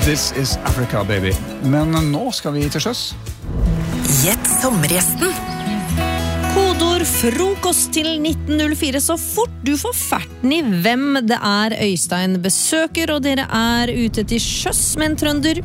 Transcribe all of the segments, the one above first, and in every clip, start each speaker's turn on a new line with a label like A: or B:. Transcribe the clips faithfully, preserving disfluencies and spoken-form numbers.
A: This is Africa, baby. Men nå skal vi til sjøs.
B: Gjett sommergjesten.
C: Kodord frokost til nitten null fire så fort du får ferten i hvem det er Øystein besøker, og dere er ute til sjøs med en trønder.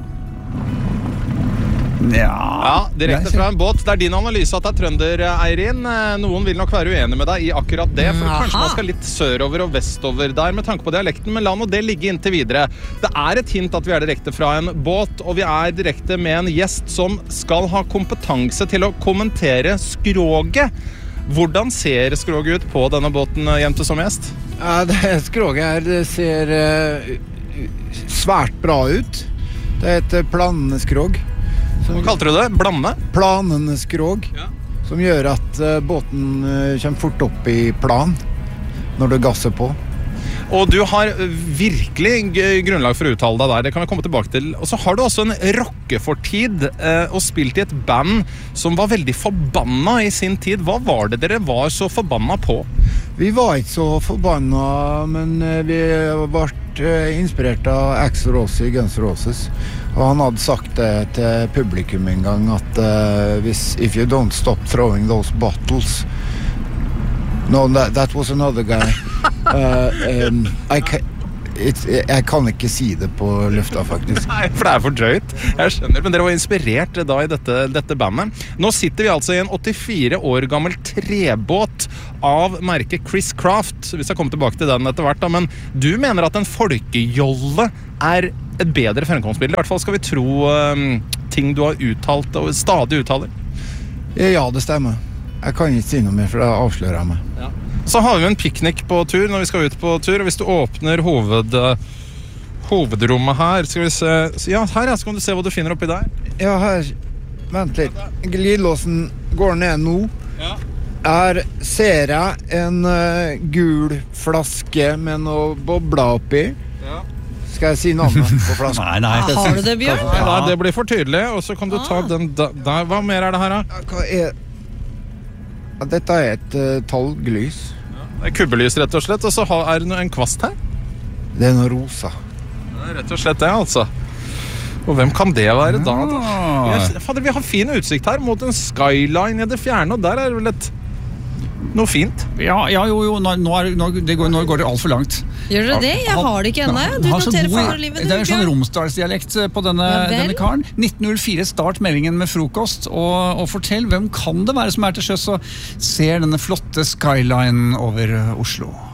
A: Ja,
D: ja, direkte fra en båt. Det er din analyse at det er trønder, Eirin. Noen vil nok være uenig med deg i akkurat det, for kanskje man skal litt sørover og vestover der med tanke på dialekten, men la nå det ligge inntil videre. Det er et hint at vi er direkte fra en båt, og vi er direkte med en gjest som skal ha kompetanse til å kommentere skroget. Hvordan ser skroget ut på denne båten, Jente, som gjest?
E: Ja, det skroget her det ser uh, svært bra ut. Det er et planende skrog.
D: Hva kalte du det? Blande?
E: Planende skrog, ja. Som gjør at uh, båten uh, kommer fort opp i plan når du gasser på.
D: Og du har virkelig grunnlag for å uttale deg der, det kan vi komme tilbake til. Og så har du også en rockefortid eh, og spilt i et band som var veldig forbanna i sin tid. Hva var det dere var så forbanna på?
E: Vi var ikke så forbanna, men vi ble inspirert av Axl Rose i Guns N' Roses. Og han hadde sagt det til publikum en gang at uh, hvis, if you don't stop throwing those bottles. No, that, that was another guy. Uh, um, I, ca- it, jeg kan ikke si det på lufta, faktisk.
D: Nei, for det er for drøyt. Jeg skjønner, men dere var inspirert da i dette, dette bandet. Nå sitter vi altså i en åttifire år gammel trebåt av merket Chris Craft, hvis jeg kommer tilbake til den etter hvert da, men du mener at en folkejolle er et bedre fremkomstbilde. I hvert fall skal vi tro um, ting du har uttalt og stadig uttaler.
E: Ja, det stemmer. Jeg kan ikke si noe mer, for det avslører jeg meg.
D: Ja. Så har vi en piknik på tur når vi skal ut på tur, og hvis du åpner hoved, hovedrommet her, skal vi se, ja, her ja, så kan du se hva du finner oppi der.
E: Ja, her, vent litt. Glidelåsen går ned nå. Ja. Her ser jeg en uh, gul flaske med noe bobler oppi. Ja. Skal jeg si navnet på flasken?
A: Nei, nei.
C: Har du det, Bjørn?
D: Nei, nei, det blir for tydelig, og så kan du ta
C: ah.
D: den der. Hva mer er det her da?
E: Ja, hva er... Ja, dette er et uh, talglys.
D: Ja, det er kubbelys rett og slett, og så er det en kvast her.
E: Det er noe rosa.
D: Det er rett og slett det, altså. Og hvem kan det være da? da? Jeg, fader, vi har fin utsikt her mot en skyline i det fjerne, og der er det vel et... noe fint.
A: Ja, ja jo, jo, nå, nå, er, nå, det går, nå går det alt for langt.
C: Gjør dere det? Jeg har det ikke ennå. Du noterer for livet.
A: Det er en sånn romsdalsdialekt på denne,
C: ja,
A: denne karen. nitten null fire, start meldingen med frokost, og, og fortell, hvem kan det være som er til sjøs og ser denne flotte skyline over Oslo?